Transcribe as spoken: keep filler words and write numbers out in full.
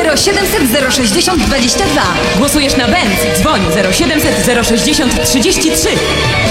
zero siedemset zero sześćdziesiąt dwadzieścia dwa. Głosujesz na Benz? Dzwoń zero siedemset zero sześćdziesiąt trzydzieści trzy.